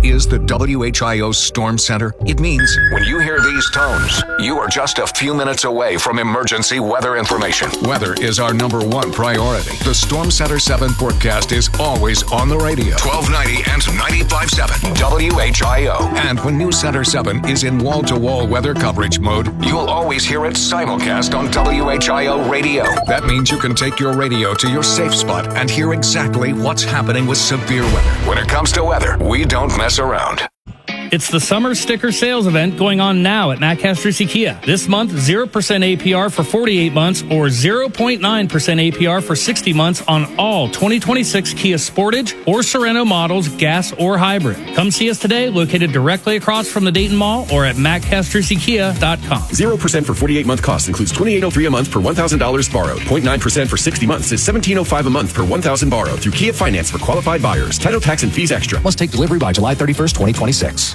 is the WHIO Storm Center? It means when you hear these tones, you are just a few minutes away from emergency weather information. Weather is our number one priority. The Storm Center 7 forecast is always on the radio. 1290 and 95.7 WHIO. And when News Center 7 is in wall-to-wall weather coverage mode, you'll always hear it simulcast on WHIO radio. That means you can take your radio to your safe spot and hear exactly what's happening with severe weather. When it comes to weather, we don't mess around. It's the summer sticker sales event going on now at Matt Castrucci Kia. This month, 0% APR for 48 months or 0.9% APR for 60 months on all 2026 Kia Sportage or Sorento models, gas or hybrid. Come see us today, located directly across from the Dayton Mall or at mattcastruccikia.com. 0% for 48-month cost includes $2,803 a month per $1,000 borrowed. 0.9% for 60 months is $1,705 a month per $1,000 borrowed through Kia Finance for qualified buyers. Title, tax, and fees extra. Must take delivery by July 31st, 2026.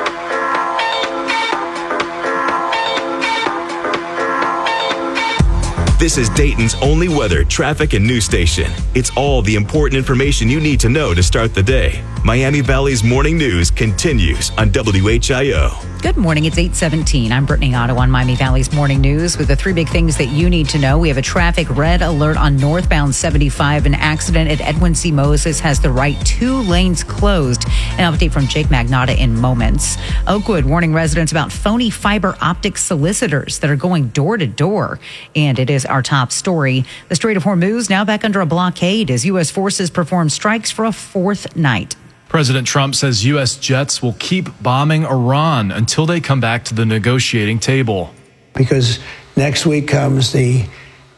This is Dayton's only weather, traffic, and news station. It's all the important information you need to know to start the day. Miami Valley's morning news continues on WHIO. Good morning. It's 8:17. I'm Brittany Otto on Miami Valley's morning news with the three big things that you need to know. We have a traffic red alert on northbound 75. An accident at Edwin C. Moses has the right two lanes closed. An update from Jake Magnotta in moments. Oakwood warning residents about phony fiber optic solicitors that are going door to door. And it is our top story. The Strait of Hormuz now back under a blockade as U.S. forces perform strikes for a fourth night. President Trump says U.S. jets will keep bombing Iran until they come back to the negotiating table. Because next week comes the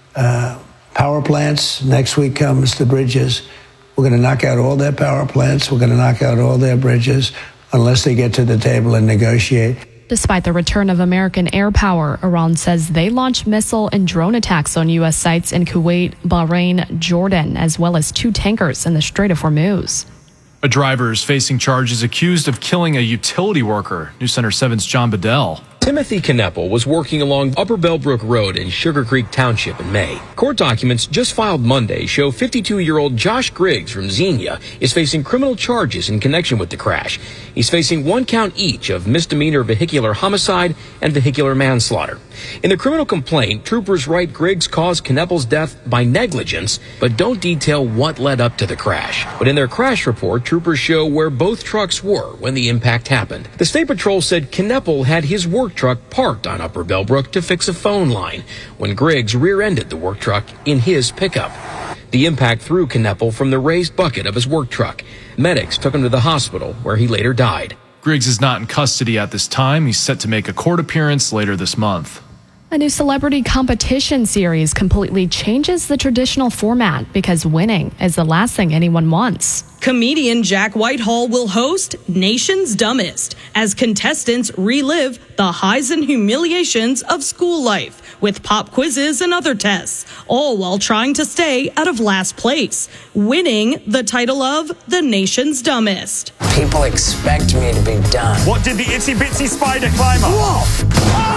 power plants, next week comes the bridges. We're going to knock out all their power plants, we're going to knock out all their bridges unless they get to the table and negotiate. Despite the return of American air power, Iran says they launched missile and drone attacks on U.S. sites in Kuwait, Bahrain, Jordan, as well as two tankers in the Strait of Hormuz. A driver is facing charges accused of killing a utility worker. News Center 7's John Bedell. Timothy Kneppel was working along Upper Bellbrook Road in Sugar Creek Township in May. Court documents just filed Monday show 52-year-old Josh Griggs from Xenia is facing criminal charges in connection with the crash. He's facing one count each of misdemeanor vehicular homicide and vehicular manslaughter. In the criminal complaint, troopers write Griggs caused Kneppel's death by negligence, but don't detail what led up to the crash. But in their crash report, troopers show where both trucks were when the impact happened. The State Patrol said Kneppel had his work truck parked on Upper Bellbrook to fix a phone line when Griggs rear-ended the work truck in his pickup. The impact threw Kneppel from the raised bucket of his work truck. Medics took him to the hospital where he later died. Griggs is not in custody at this time. He's set to make a court appearance later this month. A new celebrity competition series completely changes the traditional format because winning is the last thing anyone wants. Comedian Jack Whitehall will host Nation's Dumbest as contestants relive the highs and humiliations of school life with pop quizzes and other tests, all while trying to stay out of last place, winning the title of the Nation's Dumbest. People expect me to be done. What did the itsy bitsy spider climb up? Whoa!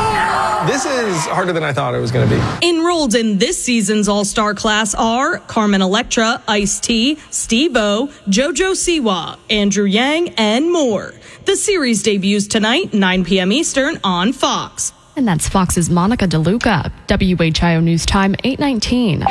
Oh! This is harder than I thought it was going to be. Enrolled in this season's all-star class are Carmen Electra, Ice-T, Steve-O, JoJo Siwa, Andrew Yang, and more. The series debuts tonight, 9 p.m. Eastern on Fox. And that's Fox's Monica DeLuca. WHIO News Time, 8:19.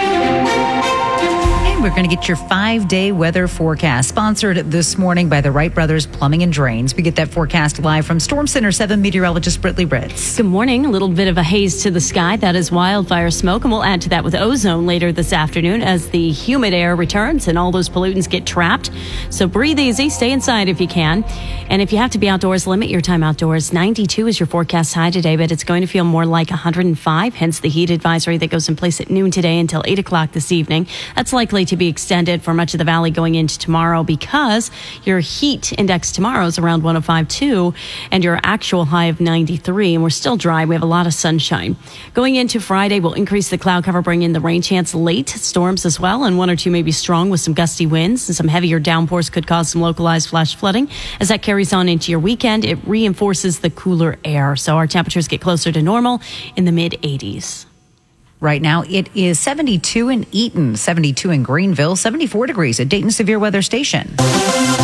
We're going to get your 5-day weather forecast, sponsored this morning by the Wright Brothers Plumbing and Drains. We get that forecast live from Storm Center 7 meteorologist Brittany Ritz. Good morning. A little bit of a haze to the sky. That is wildfire smoke, and we'll add to that with ozone later this afternoon as the humid air returns and all those pollutants get trapped. So breathe easy. Stay inside if you can. And if you have to be outdoors, limit your time outdoors. 92 is your forecast high today, but it's going to feel more like 105, hence the heat advisory that goes in place at noon today until 8 o'clock this evening. That's likely to be extended for much of the valley going into tomorrow because your heat index tomorrow is around 105.2 and your actual high of 93, and we're still dry. We have a lot of sunshine. Going into Friday, we'll increase the cloud cover, bring in the rain chance late, storms as well, and one or two may be strong with some gusty winds, and some heavier downpours could cause some localized flash flooding. As that carries on into your weekend, it reinforces the cooler air, so our temperatures get closer to normal in the mid-80s. Right now, it is 72 in Eaton, 72 in Greenville, 74 degrees at Dayton Severe Weather Station.